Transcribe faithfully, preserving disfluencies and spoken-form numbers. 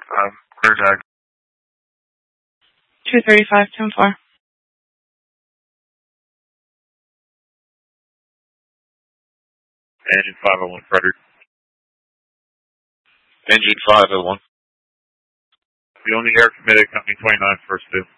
Um, clear tag. two thirty-five, ten four. Engine five oh one, Frederick. Engine five oh one. The only air committed, company twenty-nine, first two.